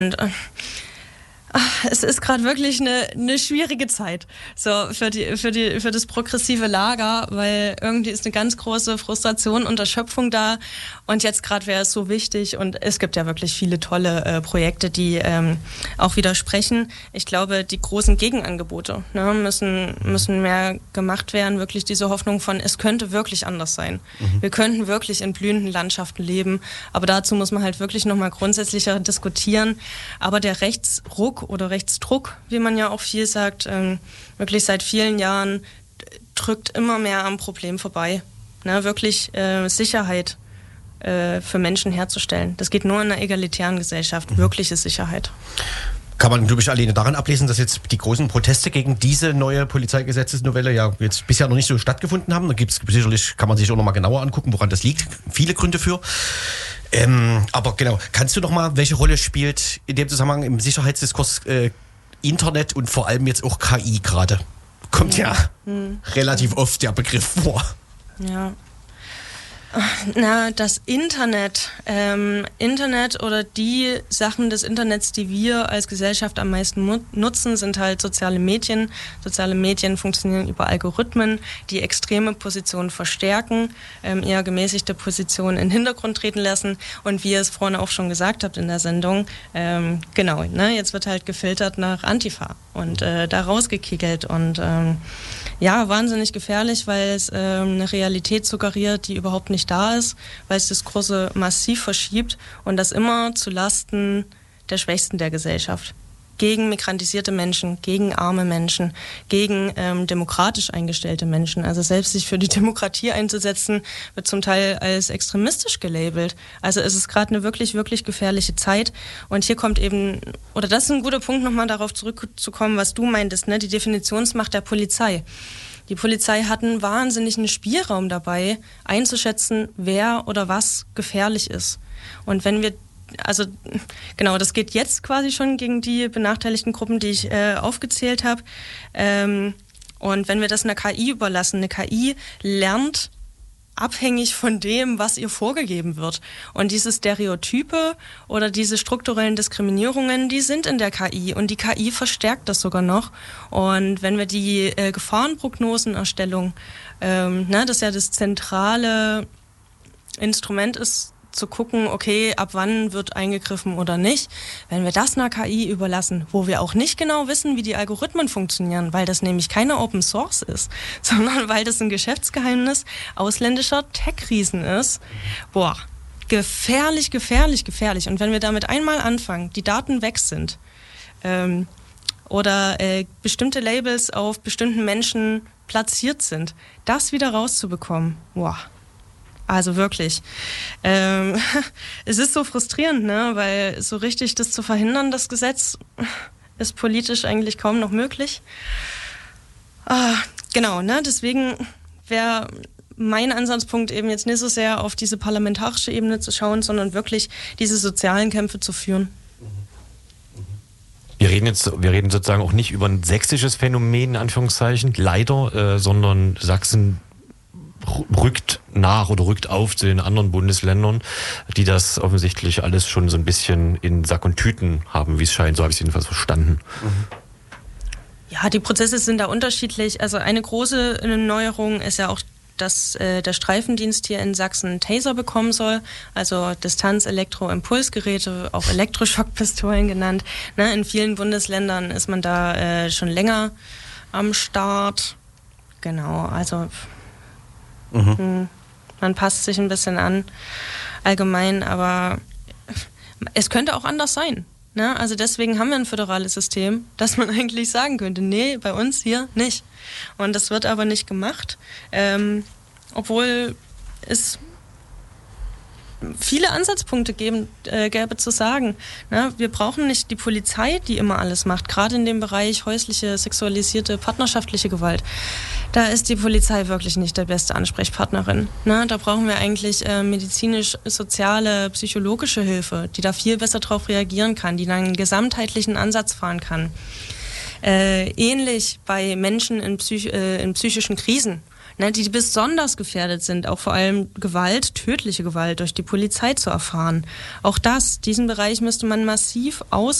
Und es ist gerade wirklich eine schwierige Zeit so für das progressive Lager, weil irgendwie ist eine ganz große Frustration und Erschöpfung da und jetzt gerade wäre es so wichtig und es gibt ja wirklich viele tolle Projekte, die auch widersprechen. Ich glaube, die großen Gegenangebote müssen mehr gemacht werden, wirklich diese Hoffnung von, es könnte wirklich anders sein. Wir könnten wirklich in blühenden Landschaften leben, aber dazu muss man halt wirklich nochmal grundsätzlicher diskutieren. Aber der Rechtsruck oder Rechtsdruck, wie man ja auch viel sagt, wirklich seit vielen Jahren drückt immer mehr am Problem vorbei. Wirklich Sicherheit für Menschen herzustellen. Das geht nur in einer egalitären Gesellschaft, wirkliche Sicherheit. Kann man, glaube ich, alleine daran ablesen, dass jetzt die großen Proteste gegen diese neue Polizeigesetzesnovelle ja jetzt bisher noch nicht so stattgefunden haben. Da gibt's sicherlich, kann man sich auch noch mal genauer angucken, woran das liegt. Viele Gründe für. Aber genau, kannst du noch mal, welche Rolle spielt in dem Zusammenhang im Sicherheitsdiskurs Internet und vor allem jetzt auch KI gerade? Kommt ja relativ oft der Begriff vor. Ja. Das Internet oder die Sachen des Internets, die wir als Gesellschaft am meisten nutzen, sind halt soziale Medien. Soziale Medien funktionieren über Algorithmen, die extreme Positionen verstärken, eher gemäßigte Positionen in den Hintergrund treten lassen. Und wie ihr es vorhin auch schon gesagt habt in der Sendung, jetzt wird halt gefiltert nach Antifa und da rausgekickelt und wahnsinnig gefährlich, weil es eine Realität suggeriert, die überhaupt nicht da ist, weil es Diskurse massiv verschiebt und das immer zu Lasten der Schwächsten der Gesellschaft. Gegen migrantisierte Menschen, gegen arme Menschen, gegen demokratisch eingestellte Menschen. Also selbst sich für die Demokratie einzusetzen, wird zum Teil als extremistisch gelabelt. Also es ist gerade eine wirklich, wirklich gefährliche Zeit. Und hier kommt eben, oder das ist ein guter Punkt, nochmal darauf zurückzukommen, was du meintest, die Definitionsmacht der Polizei. Die Polizei hat einen wahnsinnigen Spielraum dabei, einzuschätzen, wer oder was gefährlich ist. Und wenn wir das geht jetzt quasi schon gegen die benachteiligten Gruppen, die ich aufgezählt habe. Und wenn wir das einer KI überlassen, eine KI lernt abhängig von dem, was ihr vorgegeben wird. Und diese Stereotype oder diese strukturellen Diskriminierungen, die sind in der KI und die KI verstärkt das sogar noch. Und wenn wir die Gefahrenprognosenerstellung, das ja das zentrale Instrument ist, zu gucken, okay, ab wann wird eingegriffen oder nicht. Wenn wir das einer KI überlassen, wo wir auch nicht genau wissen, wie die Algorithmen funktionieren, weil das nämlich keine Open Source ist, sondern weil das ein Geschäftsgeheimnis ausländischer Tech-Riesen ist, gefährlich. Und wenn wir damit einmal anfangen, die Daten weg sind oder bestimmte Labels auf bestimmten Menschen platziert sind, das wieder rauszubekommen, also wirklich. Es ist so frustrierend, weil so richtig das zu verhindern, das Gesetz, ist politisch eigentlich kaum noch möglich. Deswegen wäre mein Ansatzpunkt eben jetzt nicht so sehr auf diese parlamentarische Ebene zu schauen, sondern wirklich diese sozialen Kämpfe zu führen. Wir reden sozusagen auch nicht über ein sächsisches Phänomen, in Anführungszeichen, leider, sondern Sachsen rückt nach oder rückt auf zu den anderen Bundesländern, die das offensichtlich alles schon so ein bisschen in Sack und Tüten haben, wie es scheint. So habe ich es jedenfalls verstanden. Ja, die Prozesse sind da unterschiedlich. Also eine große Neuerung ist ja auch, dass der Streifendienst hier in Sachsen Taser bekommen soll, also Distanz-Elektro-Impulsgeräte, auch Elektroschockpistolen genannt. In vielen Bundesländern ist man da schon länger am Start. Genau, also man passt sich ein bisschen an, allgemein, aber es könnte auch anders sein. Also deswegen haben wir ein föderales System, dass man eigentlich sagen könnte, nee, bei uns hier nicht. Und das wird aber nicht gemacht, obwohl es viele Ansatzpunkte gäbe zu sagen. Wir brauchen nicht die Polizei, die immer alles macht, gerade in dem Bereich häusliche, sexualisierte, partnerschaftliche Gewalt. Da ist die Polizei wirklich nicht der beste Ansprechpartnerin. Da brauchen wir eigentlich medizinisch-soziale, psychologische Hilfe, die da viel besser drauf reagieren kann, die dann einen gesamtheitlichen Ansatz fahren kann. Ähnlich bei Menschen in psychischen Krisen. ne, die besonders gefährdet sind, auch vor allem Gewalt, tödliche Gewalt durch die Polizei zu erfahren. Auch diesen Bereich müsste man massiv